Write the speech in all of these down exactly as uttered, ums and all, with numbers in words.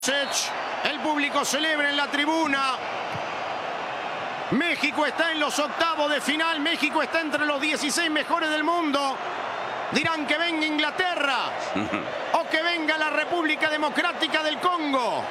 El público celebra en la tribuna. México está en los octavos de final. México está entre los dieciséis mejores del mundo. Dirán que venga Inglaterra o que venga la República Democrática del Congo,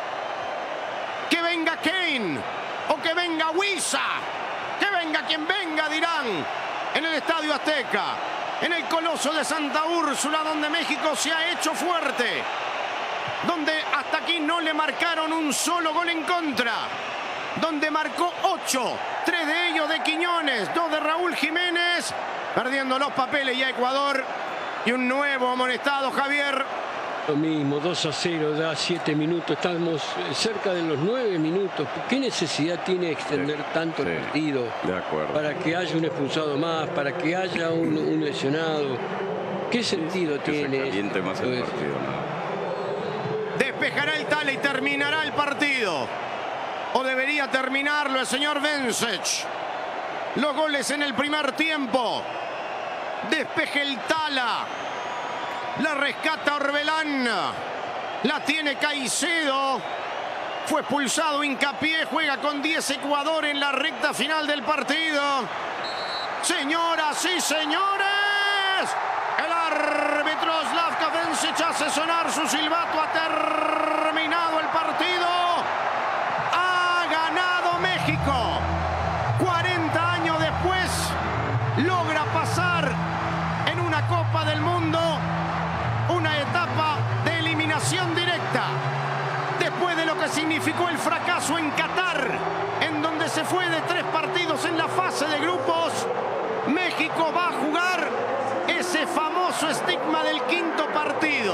que venga Kane o que venga Huiza, que venga quien venga, dirán, en el Estadio Azteca, en el Coloso de Santa Úrsula, donde México se ha hecho fuerte, donde hasta aquí no le marcaron un solo gol en contra, donde marcó ocho, tres de ellos de Quiñones, dos de Raúl Jiménez, perdiendo los papeles ya Ecuador, y un nuevo amonestado, Javier. Lo mismo, dos a cero, ya siete minutos, estamos cerca de los nueve minutos. ¿Qué necesidad tiene extender sí, tanto sí, el partido? De acuerdo. Para que haya un expulsado más, para que haya un, un lesionado. ¿Qué sentido que tiene? Se caliente más el partido, ¿no? Despejará el Tala y terminará el partido. O debería terminarlo el señor Vencech. Los goles en el primer tiempo. Despeje el Tala. La rescata Orbelán. La tiene Caicedo. Fue expulsado Hincapié. Juega con diez Ecuador en la recta final del partido. Señoras y señores, el árbitro Slavko Vencech hace sonar su silbato. Ha terminado el partido. Ha ganado México. cuarenta años después logra pasar en una Copa del Mundo una etapa de eliminación directa. Después de lo que significó el fracaso en Qatar, en donde se fue de tres partidos en la fase de grupos, México va a jugar ese famoso estigma del quinto partido.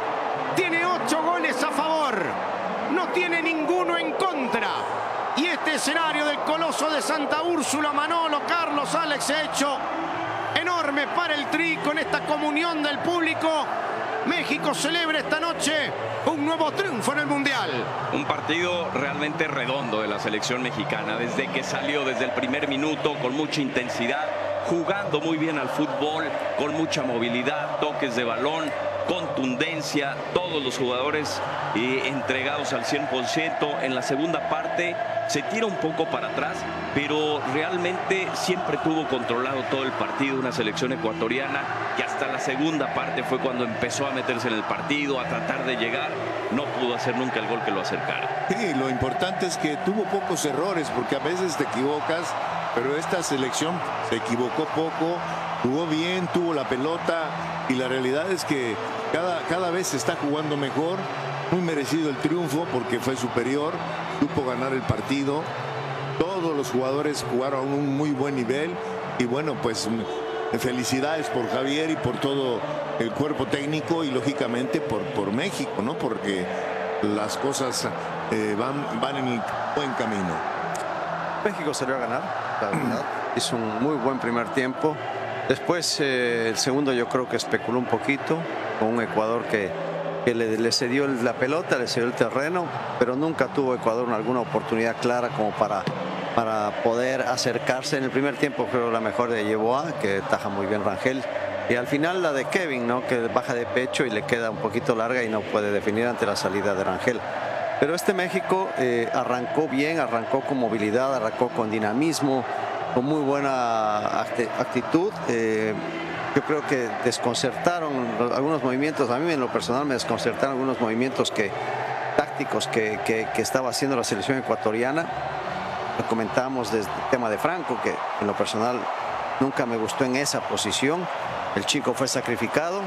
Tiene ocho goles a favor, no tiene ninguno en contra. Y este escenario del Coloso de Santa Úrsula, Manolo, Carlos, Alex, ha hecho enorme para el Tri con esta comunión del público. México celebra esta noche un nuevo triunfo en el Mundial. Un partido realmente redondo de la selección mexicana, desde que salió, desde el primer minuto, con mucha intensidad, jugando muy bien al fútbol, con mucha movilidad, toques de balón, contundencia, todos los jugadores eh, entregados al cien por ciento. En la segunda parte se tira un poco para atrás, pero realmente siempre tuvo controlado todo el partido, una selección ecuatoriana que hasta la segunda parte fue cuando empezó a meterse en el partido, a tratar de llegar, no pudo hacer nunca el gol que lo acercara. Sí, lo importante es que tuvo pocos errores, porque a veces te equivocas, pero esta selección se equivocó poco, jugó bien, tuvo la pelota, y la realidad es que cada, cada vez se está jugando mejor. Muy merecido el triunfo porque fue superior, supo ganar el partido. Todos los jugadores jugaron a un muy buen nivel y bueno, pues felicidades por Javier y por todo el cuerpo técnico y lógicamente por, por México, ¿no? Porque las cosas eh, van, van en el buen camino. México salió a ganar, la verdad. Hizo un muy buen primer tiempo. Después eh, el segundo yo creo que especuló un poquito con un Ecuador que que le, le cedió la pelota, le cedió el terreno, pero nunca tuvo Ecuador alguna oportunidad clara como para, para poder acercarse. En el primer tiempo creo la mejor de Yeboah, que taja muy bien Rangel, y al final la de Kevin, ¿no? Que baja de pecho y le queda un poquito larga y no puede definir ante la salida de Rangel. Pero este México eh, arrancó bien, arrancó con movilidad, arrancó con dinamismo, con muy buena actitud. Eh, Yo creo que desconcertaron algunos movimientos, a mí en lo personal me desconcertaron algunos movimientos que, tácticos que, que, que estaba haciendo la selección ecuatoriana. Lo comentábamos desde el tema de Franco, que en lo personal nunca me gustó en esa posición. El chico fue sacrificado.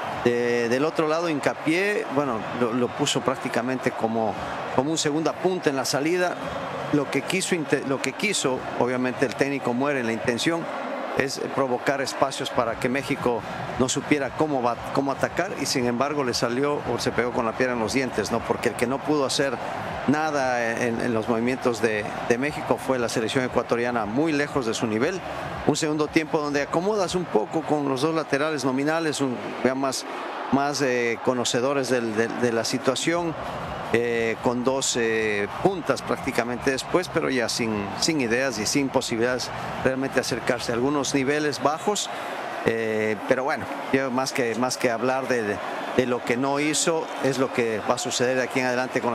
De, del otro lado, Hincapié, bueno, lo, lo puso prácticamente como, como un segunda punta en la salida. Lo que quiso, lo que quiso, obviamente el técnico muere en la intención, es provocar espacios para que México no supiera cómo, va, cómo atacar y sin embargo le salió o se pegó con la piedra en los dientes, ¿no? Porque el que no pudo hacer nada en, en los movimientos de, de México fue la selección ecuatoriana, muy lejos de su nivel. Un segundo tiempo donde acomodas un poco con los dos laterales nominales, un, ya más, más eh, conocedores del, de, de la situación. Eh, con dos eh, puntas prácticamente después, pero ya sin, sin ideas y sin posibilidades realmente acercarse a algunos niveles bajos. Eh, pero bueno, yo más que, más que hablar de, de lo que no hizo es lo que va a suceder de aquí en adelante con